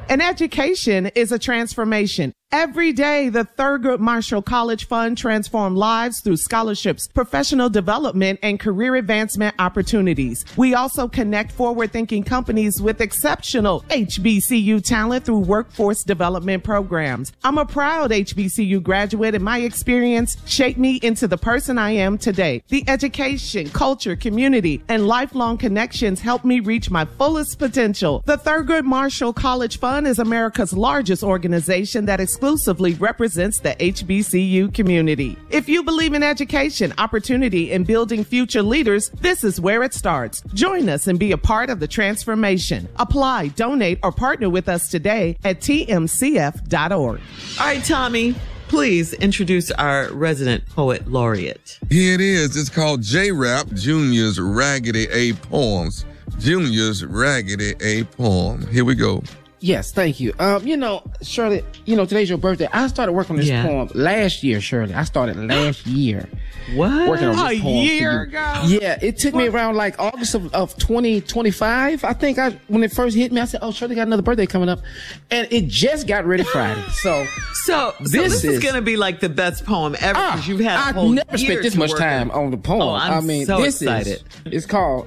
An education is a transformation. Every day, the Thurgood Marshall College Fund transforms lives through scholarships, professional development, and career advancement opportunities. We also connect forward-thinking companies with exceptional HBCU talent through workforce development programs. I'm a proud HBCU graduate, and my experience shaped me into the person I am today. The education, culture, community, and lifelong connections helped me reach my fullest potential. The Thurgood Marshall College Fund is America's largest organization that exclusively represents the HBCU community. If you believe in education, opportunity, and building future leaders, this is where it starts. Join us and be a part of the transformation. Apply, donate, or partner with us today at tmcf.org. All right, Tommy, please introduce our resident poet laureate. Here it is. It's called J-Rap, Junior's Raggedy A Poems. Junior's Raggedy A Poem. Here we go. Yes, thank you. Shirley, today's your birthday. I started working on this poem last year, Shirley. I started last year. What? Working on this poem. A year ago? Yeah, it took me around like August of 2025. I think when it first hit me, I said, oh, Shirley got another birthday coming up. And it just got ready Friday. So this is going to be like the best poem ever because you've had a whole year. I've never spent this much time on the poem. Oh, I'm so excited. It's called...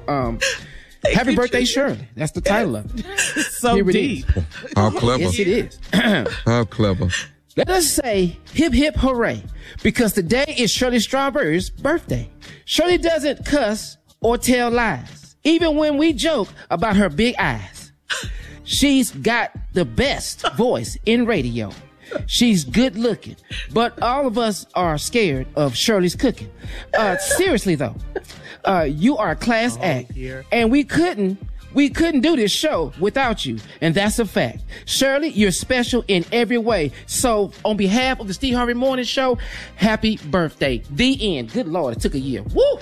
Happy birthday, Shirley. That's the title of it. So deep. How clever. Yes, it is. How clever. Let us say hip, hip, hooray, because today is Shirley Strawberry's birthday. Shirley doesn't cuss or tell lies, even when we joke about her big eyes. She's got the best voice in radio. She's good looking, but all of us are scared of Shirley's cooking. Seriously though, you are a class act, and we couldn't do this show without you, and that's a fact. Shirley, you're special in every way. So on behalf of the Steve Harvey Morning Show, happy birthday. The end. Good Lord, it took a year. Woo!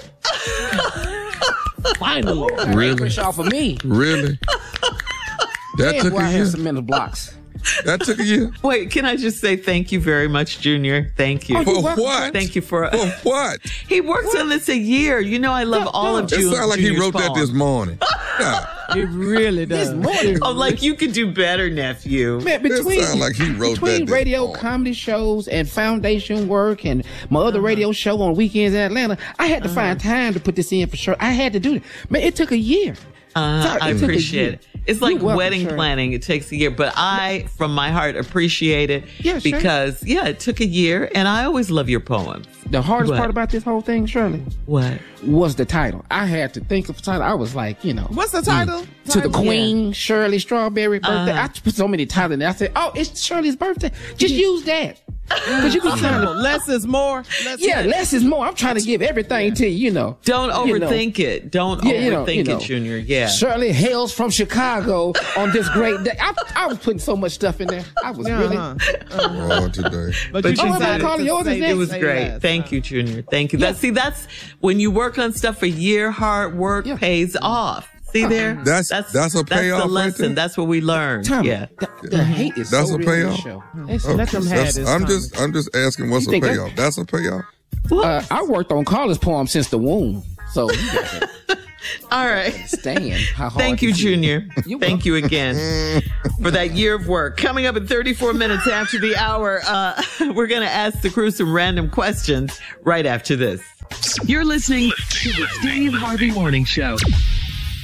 Finally. Really? Fresh off of me. Really? That took a year? Some mental blocks. That took a year? Wait, can I just say thank you very much, Junior? Thank you. For what? Thank you for what? He worked on this a year. You know I love all of Junior's. It sounds like he wrote that this morning. It really does. This morning. Oh, like you could do better, nephew. Man, It sounds like he wrote that between this radio morning. comedy shows and foundation work and my other radio show on weekends in Atlanta, I had to find time to put this in for sure. I had to do it. Man, it took a year. I appreciate it. It's like welcome, wedding Shirley. planning. It takes a year, but I, from my heart, appreciate it because, it took a year, and I always love your poems. The hardest part about this whole thing, Shirley, What? was the title. I had to think of a title. I was like, What's the title? to the Queen, Shirley Strawberry birthday. I put so many titles in there. I said, oh, it's Shirley's birthday. Just use that. Because you be trying to... Less is more. Less is more. I'm trying to give everything to you, Don't overthink it. Don't overthink it, Junior. Yeah. Shirley hails from Chicago on this great day. I was putting so much stuff in there. I was really... Oh, today. But you decided Carly, yours is next. It was great. Thank you, Junior. Thank you. That's when you work on stuff a year, hard work pays off. See there? That's a payoff. That's the lesson. Right there? That's what we learned. Tommy, Yeah. The hate is That's so a real in this payoff? show. Let them have this. I'm just asking what's You a think payoff. That's a payoff? I worked on Carla's poem since the womb. So you got to All right. understand how hard Thank you, this is. Junior. You're Thank you again for that year of work. Coming up in 34 minutes after the hour, we're going to ask the crew some random questions right after this. You're listening to the Steve Harvey Morning Show.